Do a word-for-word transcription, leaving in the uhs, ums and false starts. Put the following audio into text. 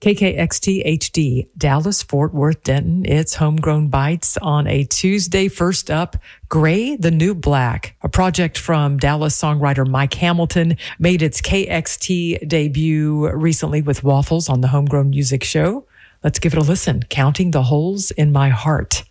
K K X T H D, Dallas, Fort Worth, Denton. It's Homegrown Bites on a Tuesday. First up, Gray, the New Black, a project from Dallas songwriter Mike Hamilton, made its K X T debut recently with Waffles on the Homegrown Music Show. Let's give it a listen. Counting the Holes in My Heart.